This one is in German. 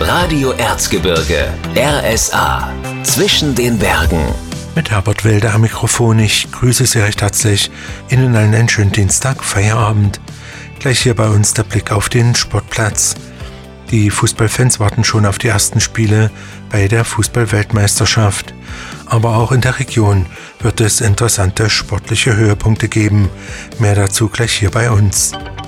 Radio Erzgebirge, RSA, zwischen den Bergen. Mit Herbert Wilde am Mikrofon. Ich grüße Sie recht herzlich. Ihnen allen einen schönen Dienstag, Feierabend. Gleich hier bei uns der Blick auf den Sportplatz. Die Fußballfans warten schon auf die ersten Spiele bei der Fußball-Weltmeisterschaft. Aber auch in der Region wird es interessante sportliche Höhepunkte geben. Mehr dazu gleich hier bei uns.